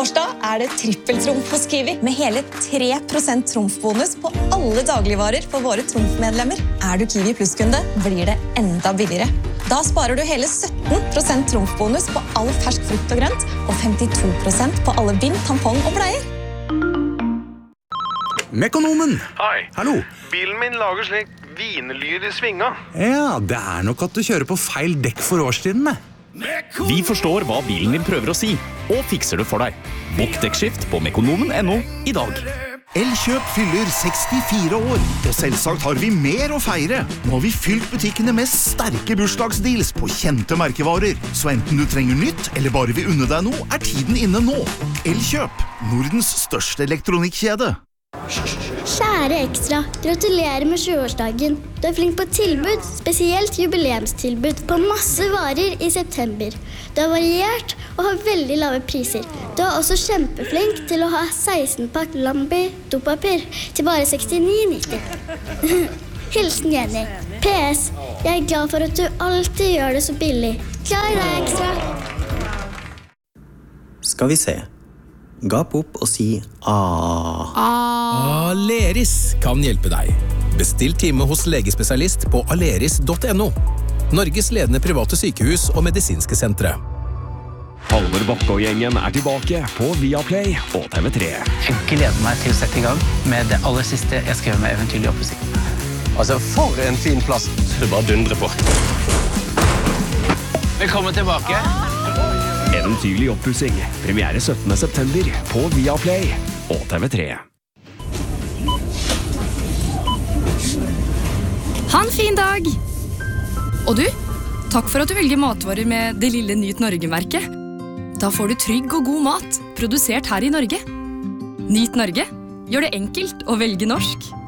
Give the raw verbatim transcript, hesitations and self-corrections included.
torsdag er det trippeltrumf hos Kiwi, med hele tre prosent trumfbonus på alle dagligvarer for våre trumfmedlemmer. Er du Kiwi Plus-kunde, blir det enda billigere. Da sparer du hele sytten prosent trumfbonus på all fersk frukt og grønt, og femtito prosent på alle bind, tampong og bleier. Mekonomen! Hei. Hallo. Bilen min lager slik vinelyd i svinga. Ja, det er nok at du kjører på feil dekk for årstiden med. Vi forstår hva bilen din prøver å si, og fikser det for deg. Bokk dekkskift på mekonomen punktum no i dag. Elkjøp fyller sekstifire år, og selvsagt har vi mer å feire. Nå har vi fylt butikkene med sterke bursdagsdeals på kjente merkevarer. Så enten du trenger nytt, eller bare vil unne deg noe, er tiden inne nå. Elkjøp, Nordens største elektronikkjede. Kjære Ekstra, gratulerer med tjueårsdagen. Du er flink på tilbud, spesielt jubileumstilbud på masse varer i september. Du er variert og har veldig lave priser. Du er også kjempeflink til å ha seksten pakk Lambi dopapir til bare sekstini nitti. Hilsen Jenny. P S. Jeg er glad for at du alltid gjør det så billig. Glad i deg, Ekstra. Skal vi se. Gap opp og si A. Aleris kan hjelpe deg. Bestill time hos legespesialist på aleris punktum no. Norges ledende private sykehus og medisinske sentre. Halvor Bakke og gjengen er tilbake på Viaplay og T V tre. Jeg gleder meg til å sette i gang med det aller siste jeg skrev med Eventyrlig oppussing. Altså, for en fin plass. Du bare dundrer på. Velkommen tilbake. Eventyrlig oppussing. Premiere syttende september på Viaplay og T V tre. Ha en fin dag! Og du, takk for at du velger matvarer med det lille Nyt Norge-merket. Da får du trygg og god mat, produsert her i Norge. Nyt Norge, gjør det enkelt å velge norsk.